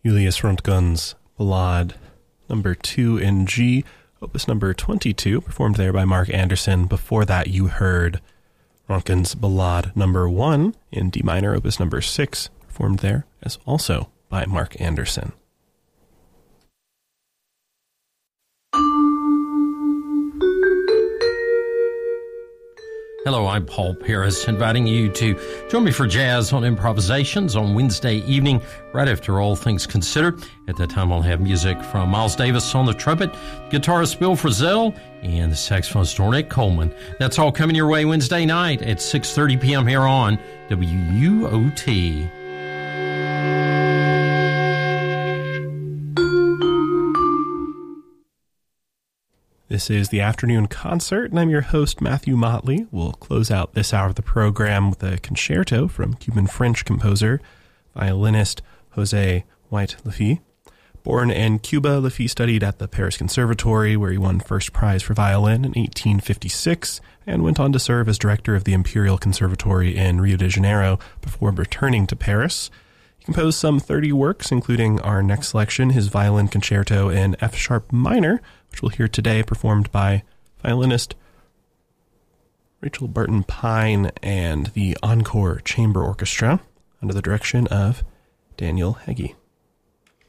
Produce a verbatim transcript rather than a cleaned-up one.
Julius Röntgen's Ballade number two in G, opus number twenty-two, performed there by Mark Anderson. Before that, you heard Röntgen's Ballade number one in D minor, opus number six, performed there as also by Mark Anderson. Hello, I'm Paul Paris, inviting you to join me for Jazz on Improvisations on Wednesday evening, right after All Things Considered. At that time, I'll have music from Miles Davis on the trumpet, guitarist Bill Frisell, and the saxophonist Ornette Coleman. That's all coming your way Wednesday night at six thirty p.m. here on W U O T. This is the Afternoon Concert, and I'm your host, Matthew Motley. We'll close out this hour of the program with a concerto from Cuban-French composer, violinist Jose White-Lafille. Born in Cuba, Lafille studied at the Paris Conservatory, where he won first prize for violin in eighteen fifty-six, and went on to serve as director of the Imperial Conservatory in Rio de Janeiro before returning to Paris. He composed some thirty works, including our next selection, his violin concerto in F-sharp minor, which we'll hear today, performed by violinist Rachel Barton Pine and the Encore Chamber Orchestra under the direction of Daniel Heggie.